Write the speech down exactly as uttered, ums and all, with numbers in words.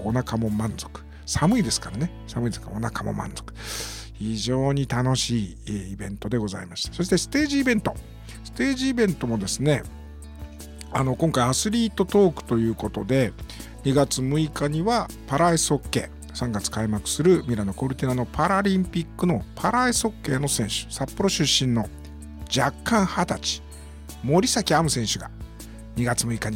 お腹も満足、寒いですからね、寒いですからお腹も満足、非常に楽しいイベントでございました。そしてステージイベントステージイベントもですね、あの今回アスリートトークということで、にがつむいかにはパラアイスホッケー、さんがつ開幕するミラノコルティナのパラリンピックのパラアイスホッケーの選手、札幌出身の若干はたち森崎亜夢選手がにがつむいかに